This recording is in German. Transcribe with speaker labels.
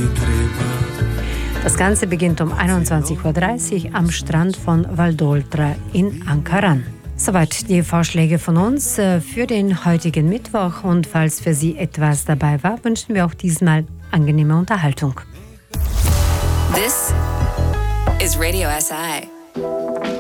Speaker 1: Das Ganze beginnt um 21.30 Uhr am Strand von Valdoltra in Ankaran. Soweit die Vorschläge von uns für den heutigen Mittwoch. Und falls für Sie etwas dabei war, wünschen wir auch diesmal angenehme Unterhaltung.
Speaker 2: This is Radio SI.